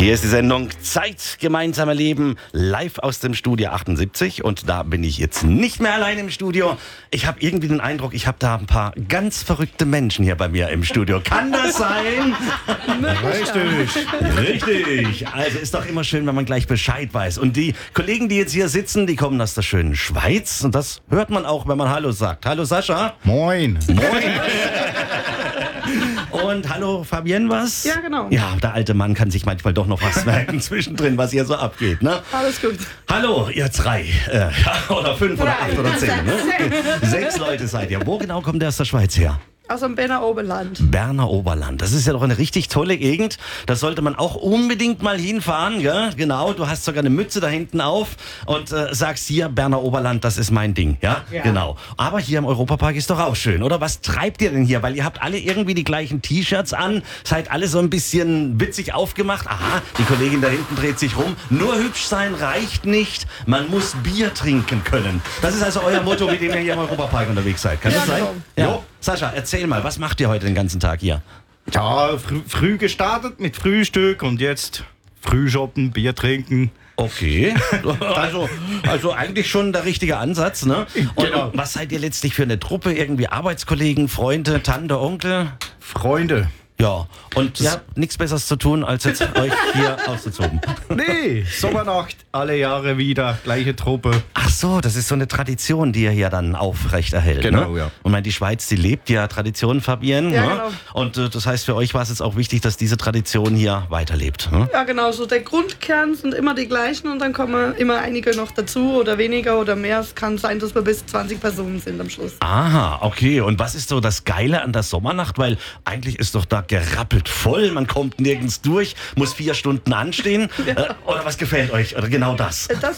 Hier ist die Sendung Zeit, gemeinsame Leben, live aus dem Studio 78. Und da bin ich jetzt nicht mehr allein im Studio. Ich habe irgendwie den Eindruck, ich habe da ein paar ganz verrückte Menschen hier bei mir im Studio. Kann das sein? Richtig. Also ist doch immer schön, wenn man gleich Bescheid weiß. Und die Kollegen, die jetzt hier sitzen, die kommen aus der schönen Schweiz. Und das hört man auch, wenn man Hallo sagt. Hallo Sascha. Moin. Und hallo Fabienne, was? Ja, genau. Ja, der alte Mann kann sich manchmal doch noch was merken zwischendrin, was hier so abgeht, ne? Alles gut. Hallo, ihr 3. Oder 5 oder 8 oder 10, ne? 6 Leute seid ihr. Wo genau kommt der aus der Schweiz her? Aus dem Berner Oberland. Berner Oberland. Das ist ja doch eine richtig tolle Gegend. Da sollte man auch unbedingt mal hinfahren, gell? Genau, du hast sogar eine Mütze da hinten auf und sagst hier, Berner Oberland, das ist mein Ding, ja? Genau. Aber hier im Europapark ist doch auch schön, oder? Was treibt ihr denn hier? Weil ihr habt alle irgendwie die gleichen T-Shirts an, seid alle so ein bisschen witzig aufgemacht. Aha, die Kollegin da hinten dreht sich rum. Nur hübsch sein reicht nicht, man muss Bier trinken können. Das ist also euer Motto, mit dem ihr hier im Europapark unterwegs seid. Kann das sein? Genau. Ja. Sascha, erzähl mal, was macht ihr heute den ganzen Tag hier? Ja, früh gestartet mit Frühstück und jetzt Frühshoppen, Bier trinken. Okay, also eigentlich schon der richtige Ansatz, ne? Und Genau. was seid ihr letztlich für eine Truppe? Irgendwie Arbeitskollegen, Freunde, Tante, Onkel? Freunde. Ja, und ihr habt nichts Besseres zu tun, als jetzt euch hier auszutoben. Nee, Sommernacht, alle Jahre wieder, gleiche Truppe. Ach so, das ist so eine Tradition, die ihr hier dann aufrecht erhält. Genau, ne? ja. Und die Schweiz, die lebt ja Tradition, Fabienne. Ja, ne? genau. Und das heißt, für euch war es jetzt auch wichtig, dass diese Tradition hier weiterlebt. Ne? Ja, genau. So der Grundkern sind immer die gleichen und dann kommen immer einige noch dazu oder weniger oder mehr. Es kann sein, dass wir bis 20 Personen sind am Schluss. Aha, okay. Und was ist so das Geile an der Sommernacht? Weil eigentlich ist doch da gerappelt voll, man kommt nirgends durch, muss 4 Stunden anstehen. Oder was gefällt euch? Oder genau das? Das